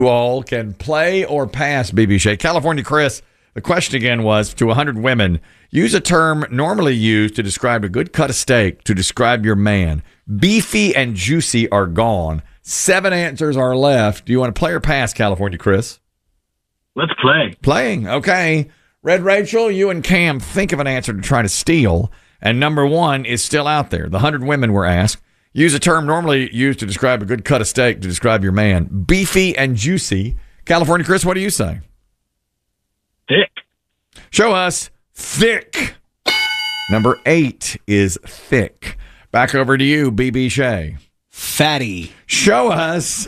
You all can play or pass, BB Shea. California Chris, the question again was, to 100 women, use a term normally used to describe a good cut of steak to describe your man. Beefy and juicy are gone. 7 answers are left. Do you want to play or pass, California Chris? Let's play. Playing. Okay. Red Rachel, you and Cam think of an answer to try to steal. And number 1 is still out there. The 100 women were asked. Use a term normally used to describe a good cut of steak to describe your man. Beefy and juicy. California Chris, what do you say? Thick. Show us thick. Number 8 is thick. Back over to you, BB Shea. Fatty. Show us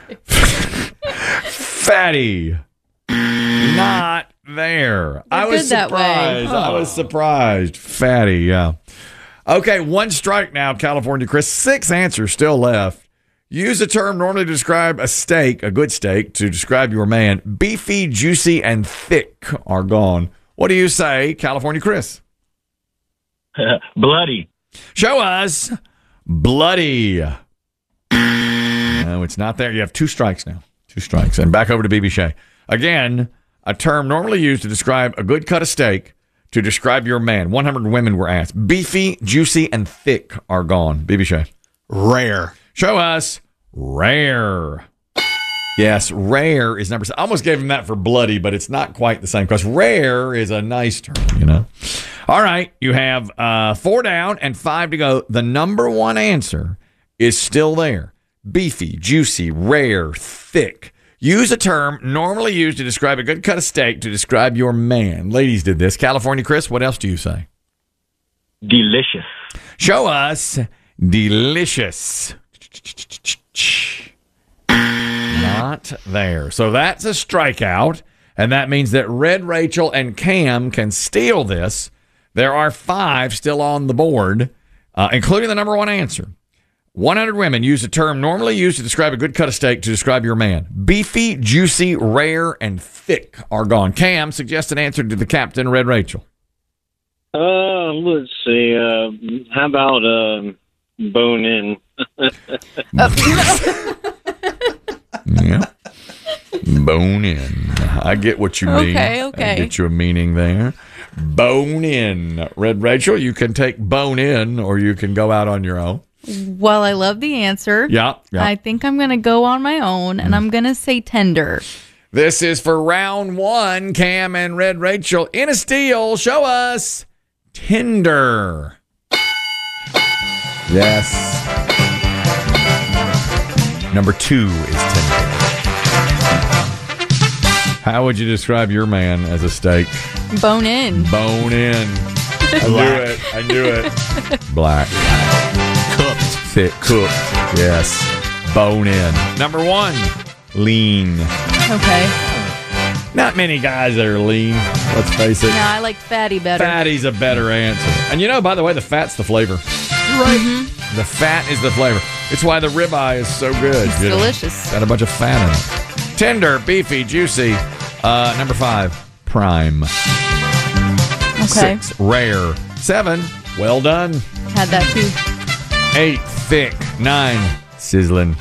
fatty. Not there. I was surprised. I was surprised. Fatty, yeah. Okay, 1 strike now, California Chris. 6 answers still left. Use a term normally to describe a steak, a good steak, to describe your man. Beefy, juicy, and thick are gone. What do you say, California Chris? Bloody. Show us bloody. No, it's not there. You have 2 strikes now. 2 strikes. And back over to BB Shea. Again, a term normally used to describe a good cut of steak to describe your man. 100 women were asked. Beefy, juicy, and thick are gone. BB Shea. Rare. Show us rare. Yes, rare is number 7. I almost gave him that for bloody, but it's not quite the same because rare is a nice term, you know. All right, you have 4 down and 5 to go. The number 1 answer is still there. Beefy, juicy, rare, thick. Use a term normally used to describe a good cut of steak to describe your man. Ladies did this. California Chris, what else do you say? Delicious. Show us delicious. Not there. So that's a strikeout, and that means that Red Rachel and Cam can steal this. There are 5 still on the board, including the number 1 answer. 100 women use a term normally used to describe a good cut of steak to describe your man. Beefy, juicy, rare, and thick are gone. Cam, suggest an answer to the captain, Red Rachel. Let's see. How about bone in? Yeah. Bone in. I get what you mean. Okay. I get you a meaning there. Bone in. Red Rachel, you can take bone in or you can go out on your own. Well, I love the answer. Yeah. I think I'm going to go on my own, and I'm going to say tender. This is for round 1. Cam and Red Rachel in a steal. Show us tender. Yes. Number 2 is tender. How would you describe your man as a steak? Bone in. Bone in. I knew it. Black. Cooked. Thick. Cooked. Yes. Bone in. Number 1, lean. Okay. Not many guys that are lean, let's face it. No, I like fatty better. Fatty's a better answer. And you know, by the way, the fat's the flavor. Right. Mm-hmm. The fat is the flavor. It's why the ribeye is so good. It's delicious. Got a bunch of fat in it. Tender, beefy, juicy. Number 5, prime. Okay. 6, rare. 7, well done. Had that too. 8, thick. 9, sizzling.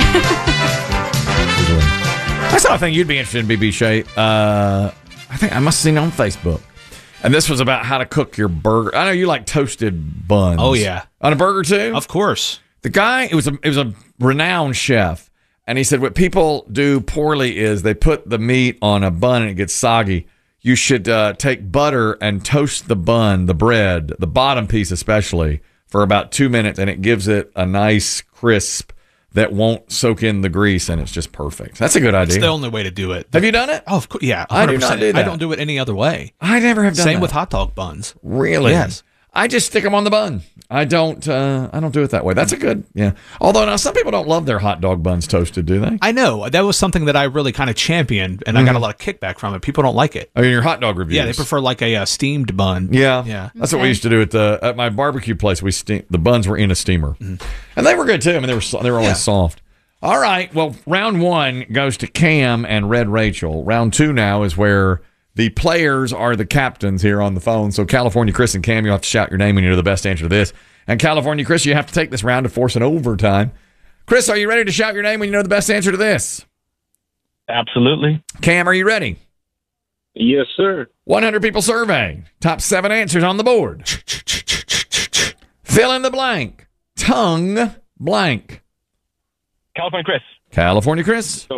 I saw a thing you'd be interested in, BB Shea. I think I must have seen it on Facebook. And this was about how to cook your burger. I know you like toasted buns. Oh, yeah. On a burger, too? Of course. The guy, it was a renowned chef. And he said what people do poorly is they put the meat on a bun and it gets soggy. You should take butter and toast the bun, the bread, the bottom piece especially, for about 2 minutes, and it gives it a nice crisp that won't soak in the grease, and it's just perfect. That's a good idea. It's the only way to do it. Have you done it? Oh, of course. Yeah, 100%. I do not do that. I don't do it any other way. I never have done that. Same with hot dog buns. Really? Yes. I just stick them on the bun. I don't do it that way. That's a good, yeah. Although now some people don't love their hot dog buns toasted, do they? I know. That was something that I really kind of championed, and I got a lot of kickback from it. People don't like it. Oh, in your hot dog reviews? Yeah, they prefer like a steamed bun. Yeah. Yeah. That's what we used to do at my barbecue place. The buns were in a steamer. And they were good too. I mean, they were always soft. All right. Well, round 1 goes to Cam and Red Rachel. Round 2 now is where the players are the captains here on the phone. So California Chris and Cam, you'll have to shout your name when you know the best answer to this. And California Chris, you have to take this round to force an overtime. Chris, are you ready to shout your name when you know the best answer to this? Absolutely. Cam, are you ready? Yes, sir. 100 people survey. Top 7 answers on the board. Fill in the blank. Tongue blank. California Chris. California Chris.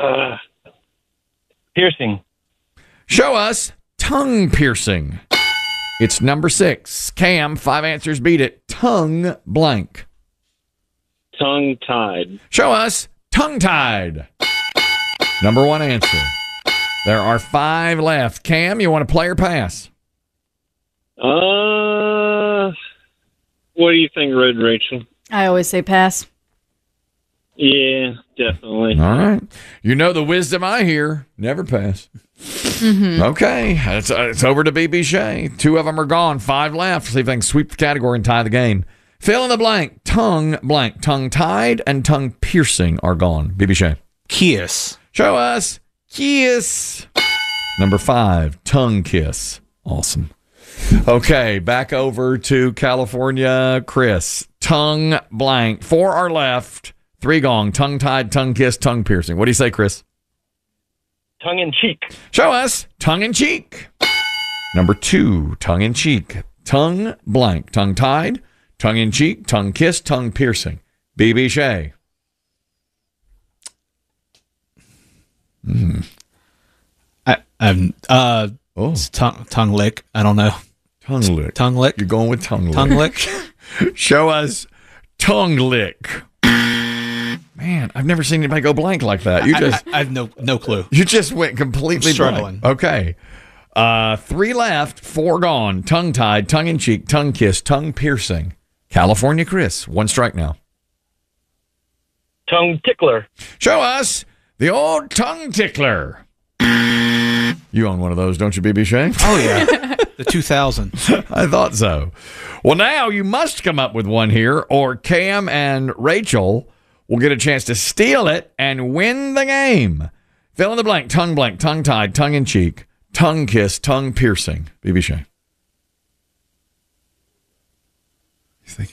Piercing. Show us tongue piercing. It's number 6. Cam, 5 answers beat it. Tongue blank. Tongue tied. Show us tongue tied. Number 1 answer. There are 5 left. Cam, you want to play or pass? What do you think, Red Rachel? I always say pass. Yeah, definitely. All right. You know the wisdom I hear. Never pass. Okay. It's over to BB Shea. 2 of them are gone. 5 left. See if they can sweep the category and tie the game. Fill in the blank. Tongue blank. Tongue tied and tongue piercing are gone. BB Shea. Kiss. Show us kiss. Number 5. Tongue kiss. Awesome. Okay. Back over to California. Chris. Tongue blank. 4 are left. 3 gone. Tongue tied, tongue kiss, tongue piercing. What do you say, Chris? Tongue in cheek. Show us tongue in cheek. Number 2, tongue in cheek. Tongue blank. Tongue tied, tongue in cheek, tongue kiss, tongue piercing. BB Shea. It's tongue lick. I don't know. Tongue lick. Tongue lick. You're going with tongue lick. Tongue lick. Show us tongue lick. Man, I've never seen anybody go blank like that. I have no clue. You just went completely Struggling. blank. Okay. 3 left, 4 gone. Tongue tied, tongue in cheek, tongue kiss, tongue piercing. California Chris, 1 strike now. Tongue tickler. Show us the old tongue tickler. You own one of those, don't you, BB Shea? Oh, yeah. The 2000. I thought so. Well, now you must come up with one here, or Cam and Rachel will get a chance to steal it and win the game. Fill in the blank. Tongue tied, tongue in cheek, tongue kiss, tongue piercing. BB Shea. He's thinking.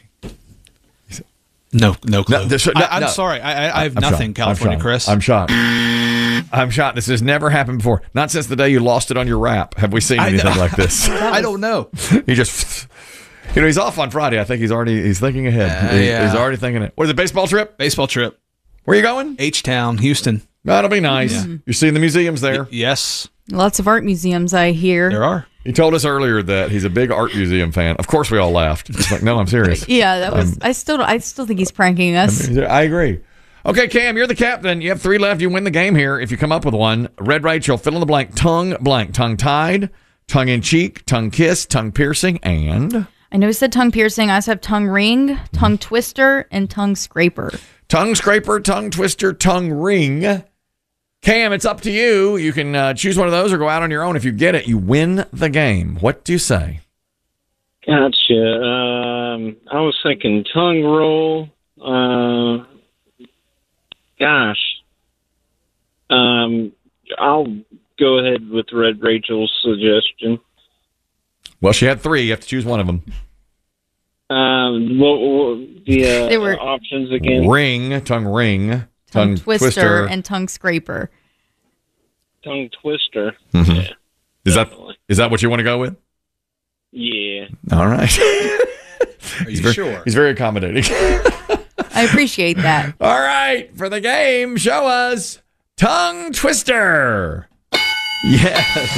No clue. I'm no. sorry. I have I'm nothing, shocked. California Chris. I'm shocked. I'm shocked. This has never happened before. Not since the day you lost it on your rap. Have we seen anything like this? I don't know. He just, he's off on Friday. I think he's thinking ahead. Yeah. He's already thinking it. What is it, baseball trip? Baseball trip. Where are you going? H-Town, Houston. That'll be nice. Yeah. You're seeing the museums there. Yes, Lots of art museums, I hear. there are. He told us earlier that he's a big art museum fan. Of course, we all laughed. It's like, no, I'm serious. Yeah, that was. I still think he's pranking us. I agree. Okay, Cam, you're the captain. You have 3 left. You win the game here if you come up with one. Red Rachel, fill in the blank. Tongue tied, tongue in cheek, tongue kiss, tongue piercing, and I know he said tongue piercing. I also have tongue ring, tongue twister, and tongue scraper. tongue scraper, tongue twister, tongue ring. Cam, it's up to you. You can choose one of those or go out on your own. If you get it, you win the game. What do you say? Gotcha. I was thinking tongue roll. I'll go ahead with Red Rachel's suggestion. Well, she had 3. You have to choose one of them. What the They were- options again? Ring, Tongue twister, and tongue scraper. Tongue twister. Mhm. Yeah, Is definitely. that what you want to go with? Yeah. All right. Are you sure? He's very accommodating. I appreciate that. All right, for the game, show us tongue twister. Yes.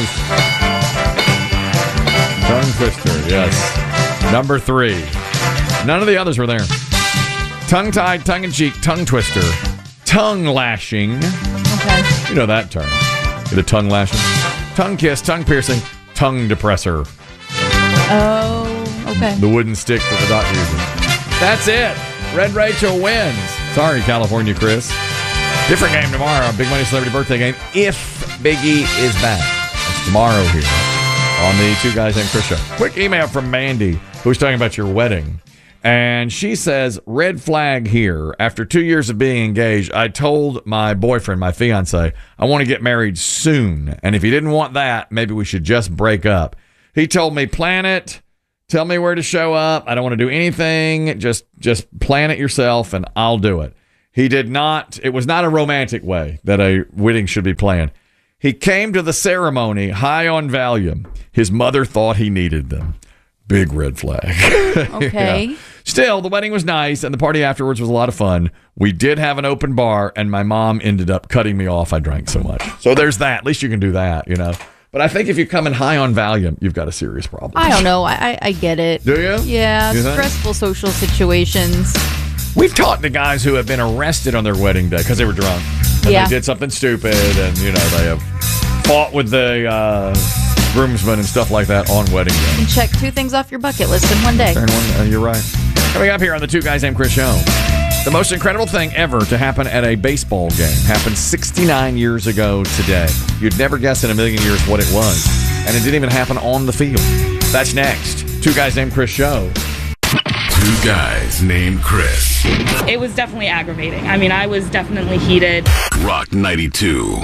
Tongue twister, yes. Number 3. None of the others were there. Tongue tied, tongue in cheek, tongue twister, tongue lashing. Okay. You know that term. Get a tongue lashing. Tongue kiss, tongue piercing, tongue depressor. Oh, okay. The wooden stick that the doctor uses. That's it. Red Rachel wins. Sorry, California Chris. Different game tomorrow. Big Money Celebrity Birthday game. If Biggie is back. That's tomorrow here on the Two Guys Named Chris show. Quick email from Mandy, who was talking about your wedding. And she says, red flag here. After 2 years of being engaged, I told my boyfriend, my fiance, I want to get married soon. And if he didn't want that, maybe we should just break up. He told me, plan it. Tell me where to show up. I don't want to do anything. Just plan it yourself and I'll do it. He did not. It was not a romantic way that a wedding should be planned. He came to the ceremony high on Valium. His mother thought he needed them. Big red flag. Okay. Yeah. Still, the wedding was nice, and the party afterwards was a lot of fun. We did have an open bar, and my mom ended up cutting me off. I drank so much. So there's that. At least you can do that, But I think if you come in high on Valium, you've got a serious problem. I don't know. I get it. Do you? Yeah, You think? stressful social situations. We've talked to guys who have been arrested on their wedding day because they were drunk. And Yeah. they did something stupid, and, they have fought with the groomsmen and stuff like that on wedding day. And check 2 things off your bucket list in one day. You're right. Coming up here on the Two Guys Named Chris Show, the most incredible thing ever to happen at a baseball game happened 69 years ago today. You'd never guess in a million years what it was. And it didn't even happen on the field. That's next. Two Guys Named Chris Show. Two Guys Named Chris. It was definitely aggravating. I mean, I was definitely heated. Rock 92.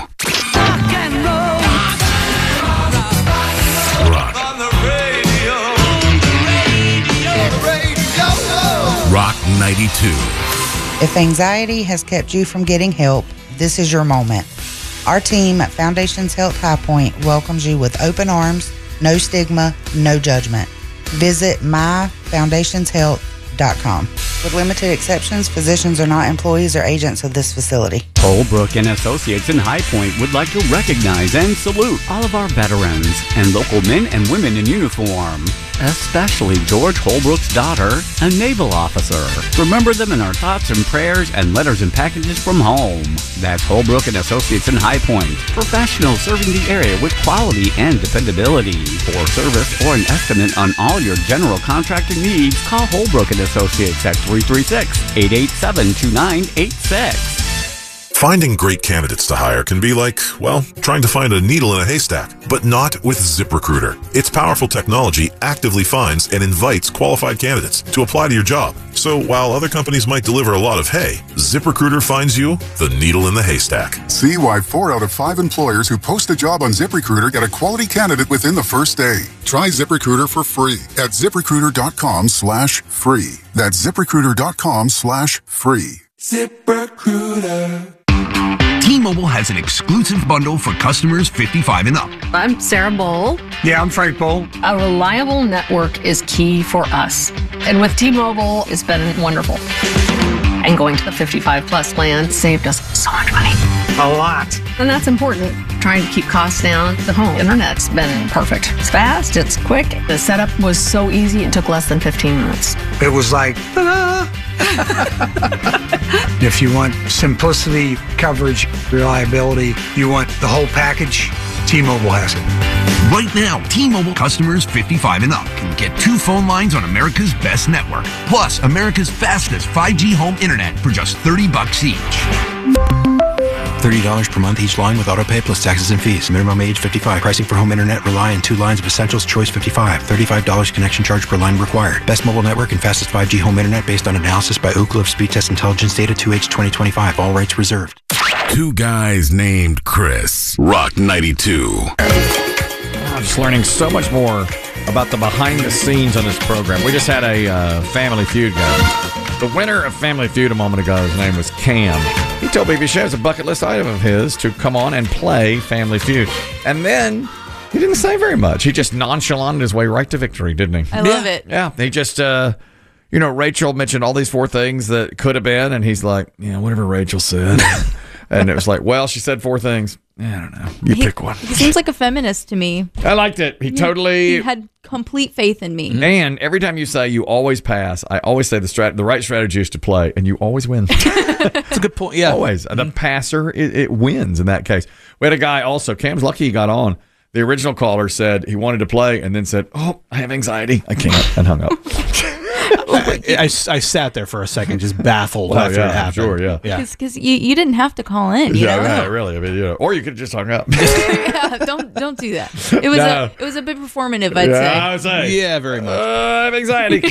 Rock 92. If anxiety has kept you from getting help, this is your moment. Our team at Foundations Health High Point welcomes you with open arms, no stigma, no judgment. Visit myfoundationshealth.com. With limited exceptions, physicians are not employees or agents of this facility. Holbrook and Associates in High Point would like to recognize and salute all of our veterans and local men and women in uniform, especially George Holbrook's daughter, a naval officer. Remember them in our thoughts and prayers and letters and packages from home. That's Holbrook and Associates in High Point, professionals serving the area with quality and dependability. For service or an estimate on all your general contracting needs, call Holbrook and Associates at 336-887-2986. Finding great candidates to hire can be like, well, trying to find a needle in a haystack, but not with ZipRecruiter. Its powerful technology actively finds and invites qualified candidates to apply to your job. So while other companies might deliver a lot of hay, ZipRecruiter finds you the needle in the haystack. See why 4 out of 5 employers who post a job on ZipRecruiter get a quality candidate within the first day. Try ZipRecruiter for free at ZipRecruiter.com/free. That's ZipRecruiter.com/free. ZipRecruiter. T-Mobile has an exclusive bundle for customers 55 and up. I'm Sarah Bowl. Yeah, I'm Frank Bowl. A reliable network is key for us. And with T-Mobile, it's been wonderful. And going to the 55 plus plan saved us so much money. A lot. And that's important. Trying to keep costs down. The home internet's been perfect. It's fast, it's quick. The setup was so easy, it took less than 15 minutes. It was like, ta-da! If you want simplicity, coverage, reliability, you want the whole package, T-Mobile has it. Right now, T-Mobile customers 55 and up can get 2 phone lines on America's best network, plus America's fastest 5G home internet for just $30 each. $30 per month each line with autopay plus taxes and fees. Minimum age 55. Pricing for home internet rely on 2 lines of Essentials Choice 55. $35 connection charge per line required. Best mobile network and fastest 5G home internet based on analysis by Ookla of Speed Test Intelligence data 2H 2025. All rights reserved. Two Guys Named Chris. Rock 92. I'm just learning so much more about the behind the scenes on this program. We just had a Family Feud guy. The winner of Family Feud a moment ago, his name was Cam. He told BBC it was a bucket list item of his to come on and play Family Feud. And then he didn't say very much. He just nonchalanted his way right to victory, didn't he? I love it. Yeah, he just, Rachel mentioned all these 4 things that could have been, and he's like, yeah, whatever Rachel said. And it was like, well, she said 4 things. I don't know. You pick one. He seems like a feminist to me. I liked it. He He had complete faith in me. And every time you say you always pass, I always say the right strategy is to play, and you always win. That's a good point. Yeah. Always. The passer, it wins in that case. We had a guy also, Cam's lucky he got on. The original caller said he wanted to play and then said, oh, I have anxiety. I can't, and hung up. I sat there for a second, just baffled after it happened. Sure, yeah. Because you didn't have to call in. You know? Right, really. I mean, or you could have just hung up. Yeah, don't do that. It was a bit performative, I'd say. I would say. Yeah, very much. I have anxiety.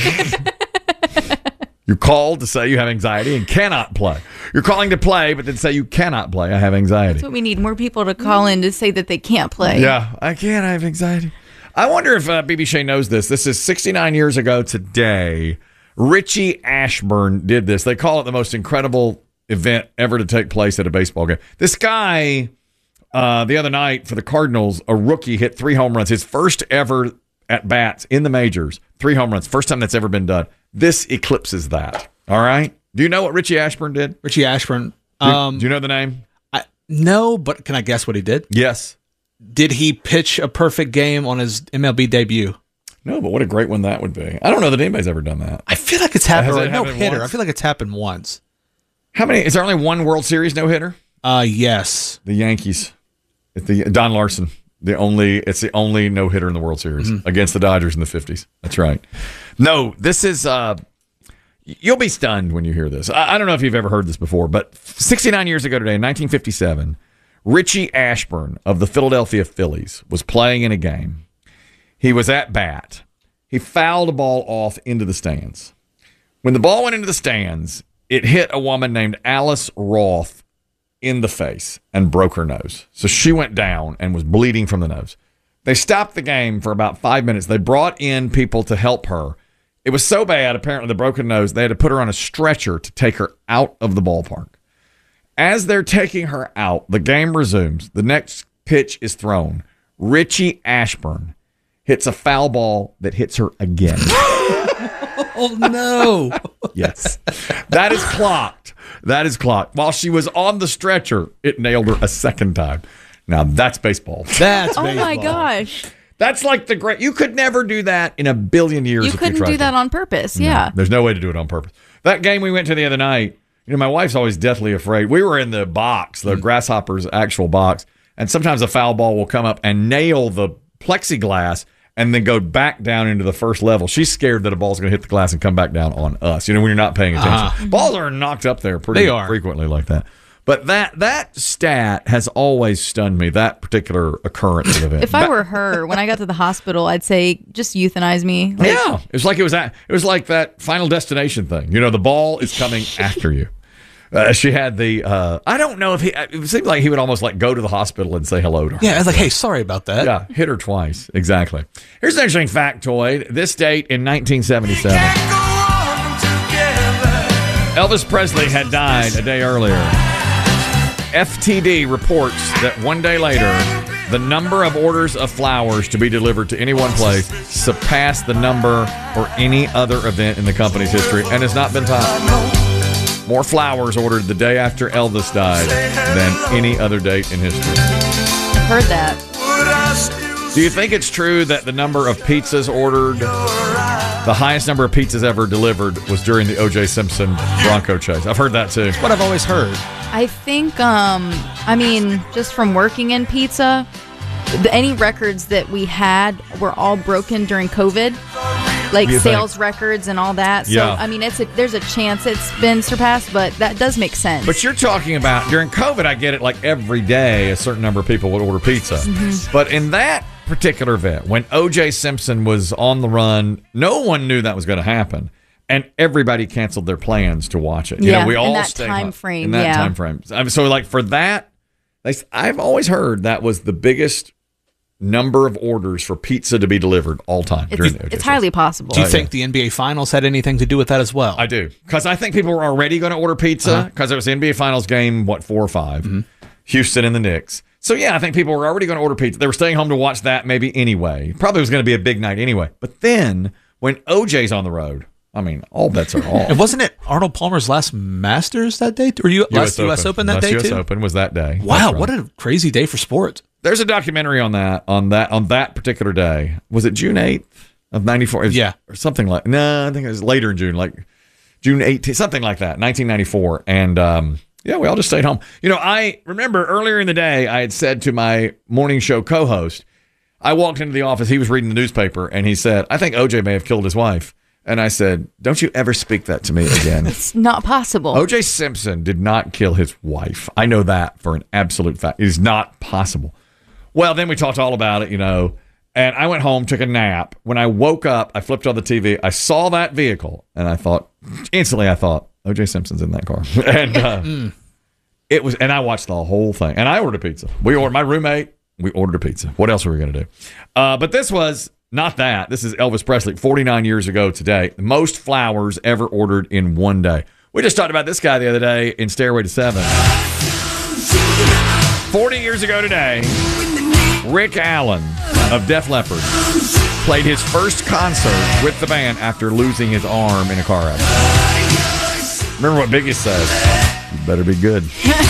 You called to say you have anxiety and cannot play. You're calling to play, but then say you cannot play. I have anxiety. That's what we need. More people to call in to say that they can't play. Yeah, I can't. I have anxiety. I wonder if BB Shea knows this. This is 69 years ago today. Richie Ashburn did this. They call it the most incredible event ever to take place at a baseball game. This guy, the other night for the Cardinals, a rookie hit 3 home runs. His first ever at bats in the majors, 3 home runs. First time that's ever been done. This eclipses that. All right. Do you know what Richie Ashburn did? Richie Ashburn. Do you know the name? No, but can I guess what he did? Yes. Did he pitch a perfect game on his MLB debut? No, but what a great one that would be. I don't know that anybody's ever done that. I feel like it's happened. Has it No happened hitter. once? I feel like it's happened once. How many? Is there only one World Series no hitter? Yes. The Yankees. Don Larson. It's the only no hitter in the World Series against the Dodgers in the 50s. That's right. No, this is. You'll be stunned when you hear this. I don't know if you've ever heard this before, but 69 years ago today, in 1957, Richie Ashburn of the Philadelphia Phillies was playing in a game. He was at bat. He fouled a ball off into the stands. When the ball went into the stands, it hit a woman named Alice Roth in the face and broke her nose. So she went down and was bleeding from the nose. They stopped the game for about 5 minutes. They brought in people to help her. It was so bad, apparently, the broken nose, they had to put her on a stretcher to take her out of the ballpark. As they're taking her out, the game resumes. The next pitch is thrown. Richie Ashburn hits a foul ball that hits her again. Oh, no. Yes. That is clocked. That is clocked. While she was on the stretcher, it nailed her a second time. Now, that's baseball. That's Oh baseball. my gosh. That's like the great. You could never do that in a billion years. You if couldn't tried do to. that on purpose. No, Yeah. there's no way to do it on purpose. That game we went to the other night, my wife's always deathly afraid. We were in the box, the Grasshoppers' actual box, and sometimes a foul ball will come up and nail the plexiglass and then go back down into the first level. She's scared that a ball's going to hit the glass and come back down on us, when you're not paying attention. Balls are knocked up there pretty frequently like that. But that stat has always stunned me, that particular occurrence of event. If I were her, when I got to the hospital, I'd say, just euthanize me. Yeah. It was like that Final Destination thing. The ball is coming after you. She had the, I don't know if it seemed like he would almost go to the hospital and say hello to her. Yeah, I was like, hey, sorry about that. Yeah, hit her twice. Exactly. Here's an interesting factoid. This date in 1977. Elvis Presley had died a day earlier. FTD reports that one day later, the number of orders of flowers to be delivered to any one place surpassed the number for any other event in the company's history and has not been topped. More flowers ordered the day after Elvis died than any other date in history. I've heard that. Do you think it's true that the number of pizzas ordered, the highest number of pizzas ever delivered, was during the O.J. Simpson Bronco chase? I've heard that too. That's what I've always heard. I think, just from working in pizza, any records that we had were all broken during COVID, like sales records and all that. So, Yeah. There's a chance it's been surpassed, but that does make sense. But you're talking about during COVID, I get it, like every day a certain number of people would order pizza. Mm-hmm. But in that particular event, when O.J. Simpson was on the run, no one knew that was going to happen. And everybody canceled their plans to watch it. Yeah, we all in that stayed time home. frame, In that yeah. time frame. So, for that, I've always heard that was the biggest number of orders for pizza to be delivered all time. It's highly possible. Do you think the NBA Finals had anything to do with that as well? I do. Because I think people were already going to order pizza because it was the NBA Finals game, 4 or 5? Houston and the Knicks. So, yeah, I think people were already going to order pizza. They were staying home to watch that maybe anyway. Probably was going to be a big night anyway. But then when OJ's on the road, all bets are off. And wasn't it Arnold Palmer's last Masters that day? Or last U.S. Open that day, US too? Open was that day. Wow, That's right. what a crazy day for sports. There's a documentary on that particular day. Was it June 8th of 94? Yeah. Or something like, no, I think it was later in June, like June 18th, something like that, 1994. And, we all just stayed home. I remember earlier in the day, I had said to my morning show co-host, I walked into the office, he was reading the newspaper, and he said, I think OJ may have killed his wife. And I said, don't you ever speak that to me again. It's not possible. O.J. Simpson did not kill his wife. I know that for an absolute fact. It is not possible. Well, then we talked all about it, and I went home, took a nap. When I woke up, I flipped on the TV. I saw that vehicle, and I thought, O.J. Simpson's in that car. And it was, and I watched the whole thing. And I ordered a pizza. My roommate, we ordered a pizza. What else were we going to do? But this was not that. This is Elvis Presley, 49 years ago today. The most flowers ever ordered in one day. We just talked about this guy the other day in Stairway to Seven. 40 years ago today, Rick Allen of Def Leppard played his first concert with the band after losing his arm in a car accident. Remember what Biggie said? You better be good.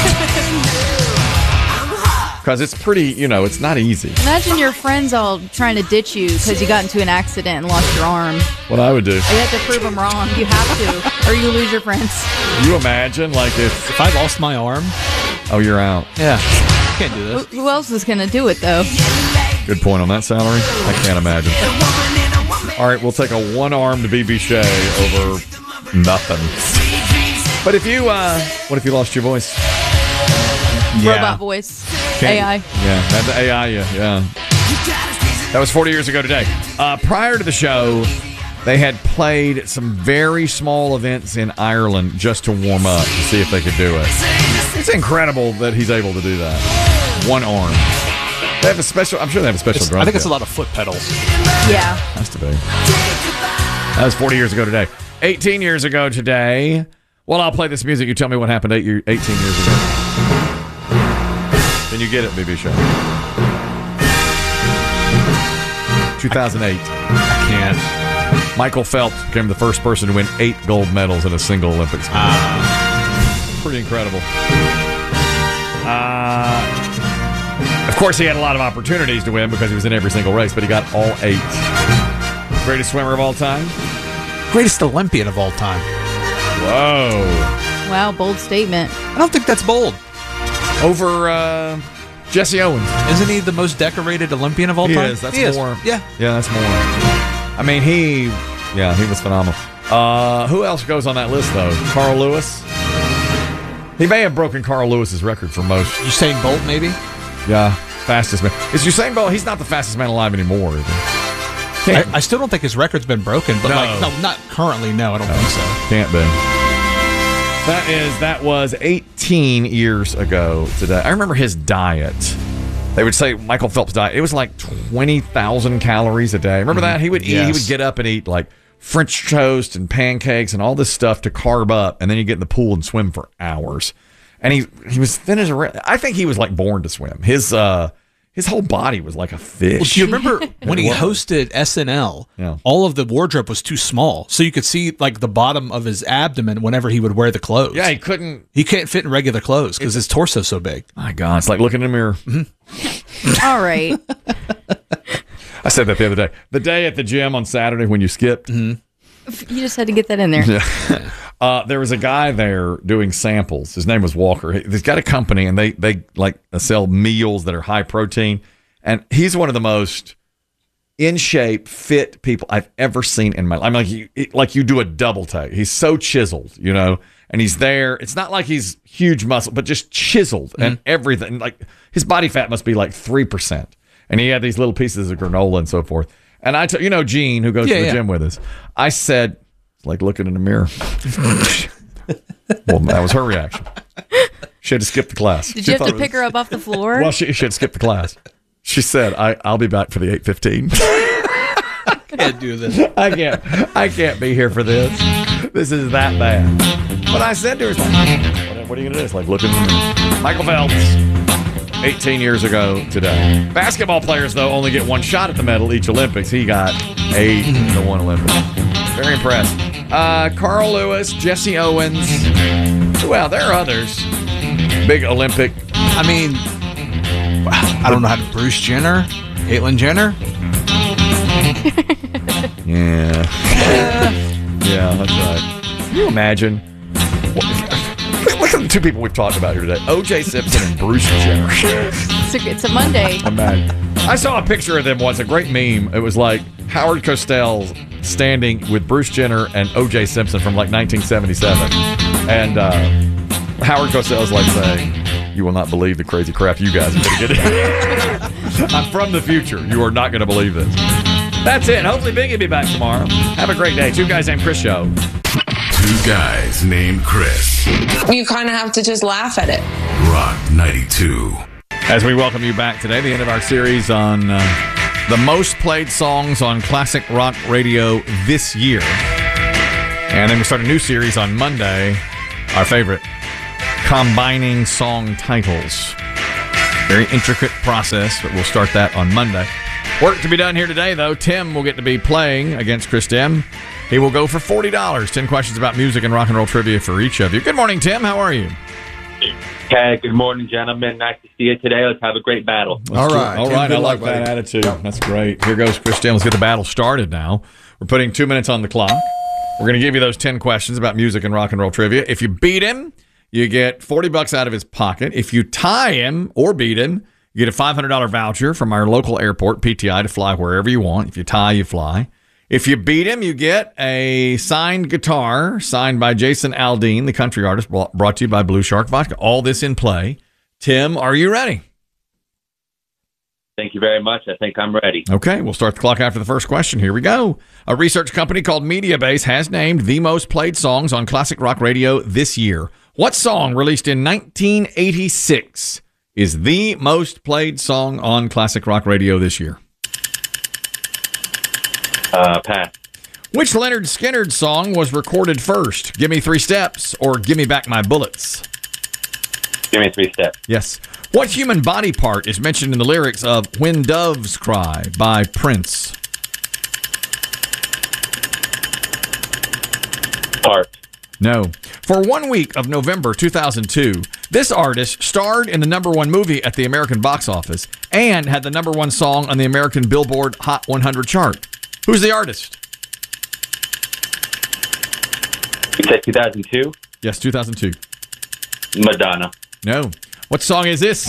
Because it's pretty, it's not easy. Imagine your friends all trying to ditch you because you got into an accident and lost your arm. What I would do. You have to prove them wrong. You have to, or you lose your friends. You imagine, like, if I lost my arm. Oh, you're out. Yeah. Can't do this. Who else is going to do it, though? Good point on that salary. I can't imagine. All right, we'll take a one-armed B.B. Shea over nothing. But if you, what if you lost your voice? Yeah. Robot voice. AI. Yeah, that's AI, yeah. That was 40 years ago today. Prior to the show, they had played some very small events in Ireland just to warm up to see if they could do it. It's incredible that he's able to do that. One arm. They have a special, I'm sure they have a special drum. I think it's a lot of foot pedals. Yeah. Has to be. That was 40 years ago today. 18 years ago today. Well, I'll play this music. You tell me what happened 18 years ago. Then you get it, BB Show. 2008. I can't. Michael Phelps became the first person to win 8 gold medals in a single Olympics. Pretty incredible. Of course, he had a lot of opportunities to win because he was in every single race, but he got all 8. Greatest swimmer of all time? Greatest Olympian of all time. Whoa. Wow, bold statement. I don't think that's bold. Over Jesse Owens. Isn't he the most decorated Olympian of all time? That's he more. Is. Yeah, that's more. I mean, he was phenomenal. Who else goes on that list, though? Carl Lewis? He may have broken Carl Lewis's record for most. Usain Bolt, maybe? Yeah, fastest man. Is Usain Bolt? He's not the fastest man alive anymore, is he? I still don't think his record's been broken, but no, not currently. No, I don't think so. Can't be. That was 18 years ago today. I remember his diet. They would say Michael Phelps' diet. It was like 20,000 calories a day. Remember that? He would eat. Yes. He would get up and eat like French toast and pancakes and all this stuff to carb up, and then you get in the pool and swim for hours. And he was thin as a. I think he was like born to swim. His whole body was like a fish. Well, do you remember when he hosted SNL? Yeah. All of the wardrobe was too small, so you could see like the bottom of his abdomen whenever he would wear the clothes. Yeah, he couldn't. He can't fit in regular clothes because his torso's so big. My God, it's like looking in the mirror. Mm-hmm. All right. I said that the other day. The day at the gym on Saturday when you skipped. Mm-hmm. You just had to get that in there. Yeah. There was a guy there doing samples. His name was Walker. He's got a company, and they like sell meals that are high protein. And he's one of the most in shape, fit people I've ever seen in my life. I'm like you do a double take. He's so chiseled, and he's there. It's not like he's huge muscle, but just chiseled and everything. Like his body fat must be like 3%. And he had these little pieces of granola and so forth. And Gene, who goes to the gym with us, I said, it's like looking in the mirror. Well, that was her reaction. She had to skip the class. Did you have to pick her up off the floor? Well, she had skipped the class. She said, I'll be back for the 8:15. I can't do this. I can't be here for this. This is that bad. But I said to her, what are you going to do? It's like looking in the mirror. Michael Phelps. 18 years ago today. Basketball players, though, only get one shot at the medal each Olympics. He got 8 in the one Olympics. Very impressed. Carl Lewis, Jesse Owens. Well, there are others. Big Olympic. I mean, I don't know how to. Bruce Jenner? Caitlyn Jenner? Yeah. Yeah, that's right. Can you imagine? Look at the 2 people we've talked about here today. O.J. Simpson and Bruce Jenner. It's a Monday. I saw a picture of them once, a great meme. It was like Howard Cosell standing with Bruce Jenner and O.J. Simpson from like 1977. And Howard Cosell's like saying, you will not believe the crazy crap you guys are going to get in. I'm from the future. You are not going to believe this. That's it. Hopefully Biggie will be back tomorrow. Have a great day. 2 Guys Named Chris show. 2 Guys Named Chris. You kind of have to just laugh at it. Rock 92. As we welcome you back today, the end of our series on the most played songs on classic rock radio this year. And then we start a new series on Monday Our favorite. Combining song titles. Very intricate process, but we'll start that on Monday. Work to be done here today, though. Tim will get to be playing against Chris Dem. He will go for $40. 10 questions about music and rock and roll trivia for each of you. Good morning, Tim. How are you? Hey, good morning, gentlemen. Nice to see you today. Let's have a great battle. All right. I like that attitude. That's great. Here goes Chris Dem. Let's get the battle started now. We're putting 2 minutes on the clock. We're going to give you those 10 questions about music and rock and roll trivia. If you beat him, you get $40 out of his pocket. If you tie him or beat him, you get a $500 voucher from our local airport, PTI, to fly wherever you want. If you tie, you fly. If you beat him, you get a signed guitar signed by Jason Aldean, the country artist, brought to you by Blue Shark Vodka. All this in play. Tim, are you ready? Thank you very much. I think I'm ready. Okay, we'll start the clock after the first question. Here we go. A research company called Mediabase has named the most played songs on classic rock radio this year. What song, released in 1986, is the most played song on classic rock radio this year? Pass. Which Lynyrd Skynyrd song was recorded first? Give Me 3 Steps or Give Me Back My Bullets? Give Me 3 Steps. Yes. What human body part is mentioned in the lyrics of When Doves Cry by Prince? Heart. No. For 1 week of November 2002, this artist starred in the #1 movie at the American box office and had the #1 song on the American Billboard Hot 100 chart. Who's the artist? You said 2002? Yes, 2002. Madonna. No. What song is this?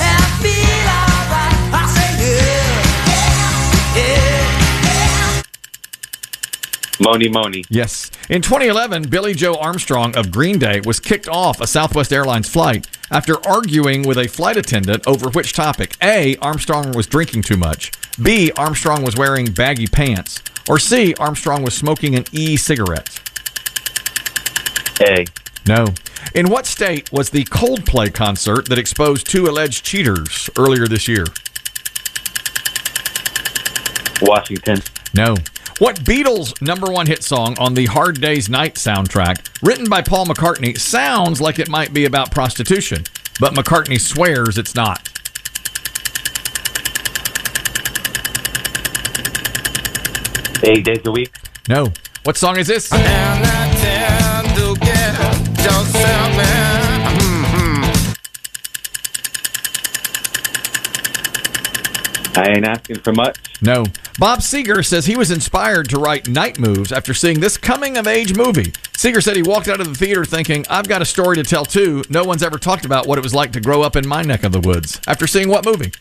Moni Moni. Yes. In 2011, Billy Joe Armstrong of Green Day was kicked off a Southwest Airlines flight after arguing with a flight attendant over which topic? A, Armstrong was drinking too much. B, Armstrong was wearing baggy pants. Or C, Armstrong was smoking an e-cigarette. A. No. In what state was the Coldplay concert that exposed 2 alleged cheaters earlier this year? Washington. No. What Beatles' #1 hit song on the Hard Day's Night soundtrack, written by Paul McCartney, sounds like it might be about prostitution, but McCartney swears it's not? Eight days a week. No. What song is this? I ain't asking for much. No. Bob Seger says he was inspired to write Night Moves after seeing this coming-of-age movie. Seger said he walked out of the theater thinking, I've got a story to tell too. No one's ever talked about what it was like to grow up in my neck of the woods. After seeing what movie?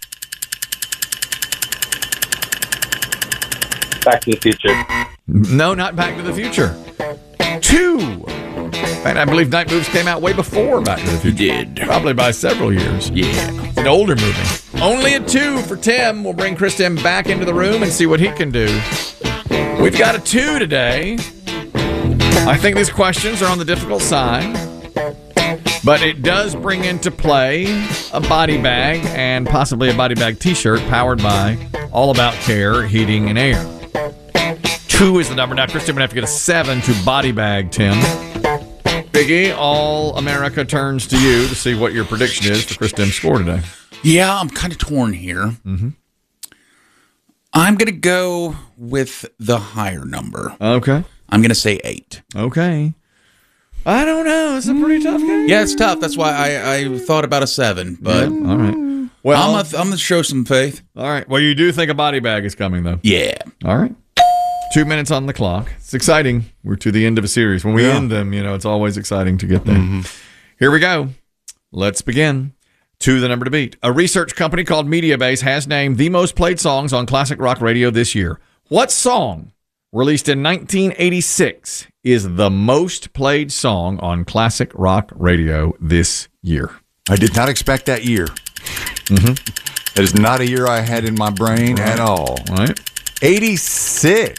Back to the Future. No, not Back to the Future. 2. In fact, I believe Night Moves came out way before Back to the Future. It did. Probably by several years. Yeah. It's an older movie. Only a 2 for Tim. We'll bring Chris Tim back into the room and see what he can do. We've got a 2 today. I think these questions are on the difficult side. But it does bring into play a body bag and possibly a body bag t-shirt powered by All About Care Heating and Air. 2 is the number. Now, Chris Tim would have to get a 7 to body bag Tim. Biggie, All America turns to you to see what your prediction is for Chris Tim's score today. Yeah, I'm kind of torn here. Mm-hmm. I'm going to go with the higher number. Okay. I'm going to say 8. Okay. I don't know. It's a pretty tough game. Yeah, it's tough. That's why I thought about a 7. But yeah. All right. Well, I'm going to show some faith. All right. Well, you do think a body bag is coming, though. Yeah. All right. 2 minutes on the clock. It's exciting. We're to the end of a series. When we end them, it's always exciting to get there. Mm-hmm. Here we go. Let's begin. 2, the number to beat. A research company called Mediabase has named the most played songs on classic rock radio this year. What song, released in 1986, is the most played song on classic rock radio this year? I did not expect that year. Mm-hmm. That is not a year I had in my brain at all. All right. 86.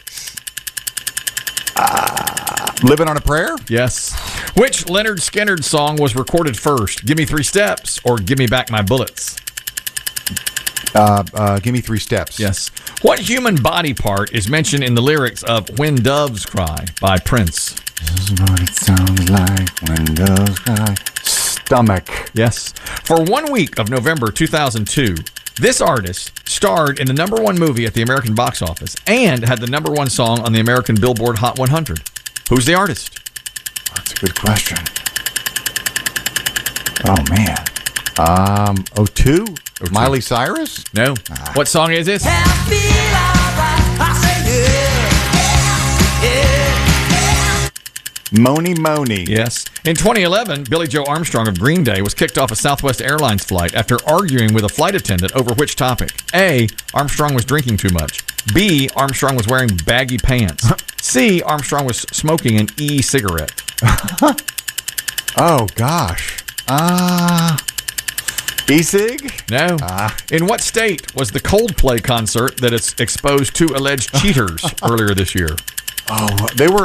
Living on a Prayer? Yes. Which Lynyrd Skynyrd song was recorded first? Give Me 3 Steps or Give Me Back My Bullets? Give Me 3 Steps. Yes. What human body part is mentioned in the lyrics of When Doves Cry by Prince? This is what it sounds like when those guys... Stomach. Yes. For 1 week of November 2002, this artist starred in the #1 movie at the American box office and had the #1 song on the American Billboard Hot 100. Who's the artist? That's a good question. Oh, man. 02? Miley Cyrus? No. What song is this? Moni Moni. Yes. In 2011, Billy Joe Armstrong of Green Day was kicked off a Southwest Airlines flight after arguing with a flight attendant over which topic. A, Armstrong was drinking too much. B, Armstrong was wearing baggy pants. C, Armstrong was smoking an e-cigarette. Oh, gosh. E-cig? No. In what state was the Coldplay concert that is exposed two alleged cheaters earlier this year? Oh, they were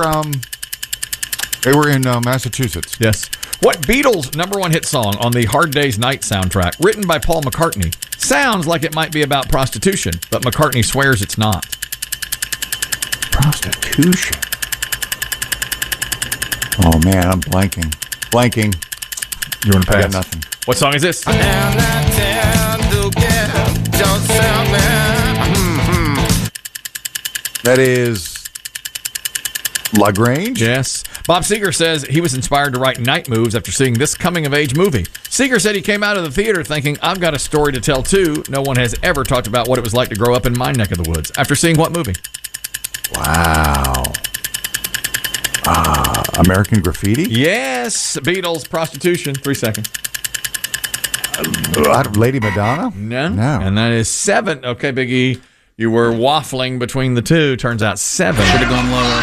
in Massachusetts. Yes. What Beatles' #1 hit song on the Hard Day's Night soundtrack, written by Paul McCartney, sounds like it might be about prostitution, but McCartney swears it's not? Prostitution? Oh, man, I'm blanking. You want to pass? I got nothing. What song is this? That is LaGrange? Yes. Bob Seger says he was inspired to write Night Moves after seeing this coming-of-age movie. Seger said he came out of the theater thinking, I've got a story to tell too. No one has ever talked about what it was like to grow up in my neck of the woods. After seeing what movie? Wow. American Graffiti? Yes. Beatles, prostitution. 3 seconds. Lady Madonna? No. And that is 7. Okay, Big E. You were waffling between the two. Turns out 7. Should have gone lower.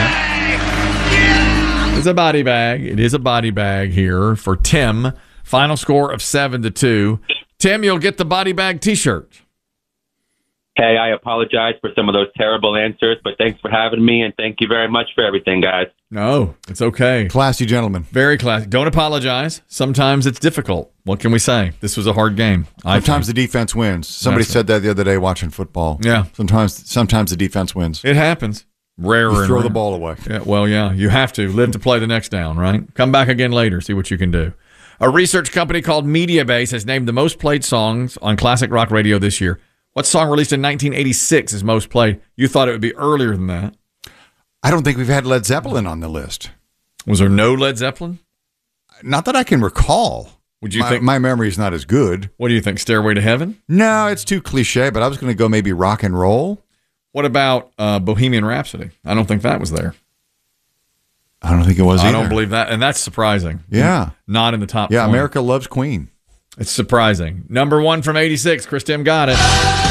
It's a body bag. It is a body bag here for Tim. Final score of 7-2. Tim, you'll get the body bag T-shirt. Hey, I apologize for some of those terrible answers, but thanks for having me, and thank you very much for everything, guys. No, it's okay. Classy gentlemen. Very classy. Don't apologize. Sometimes it's difficult. What can we say? This was a hard game. Sometimes the defense wins. Somebody said that the other day watching football. Yeah. Sometimes the defense wins. It happens. Rare. You throw the ball away. Yeah, well, yeah. You have to live to play the next down, right? Come back again later. See what you can do. A research company called Mediabase has named the most played songs on classic rock radio this year. What song released in 1986 is most played? You thought it would be earlier than that. I don't think we've had Led Zeppelin on the list. Was there no Led Zeppelin? Not that I can recall. Would you think my memory is not as good? What do you think? Stairway to Heaven? No, it's too cliche, but I was going to go maybe rock and roll. What about Bohemian Rhapsody? I don't think that was there. I don't think it was either. I don't believe that, and that's surprising. Yeah. Not in the top 20. 20. America loves Queen. It's surprising. #1 from 86. Chris Tim got it.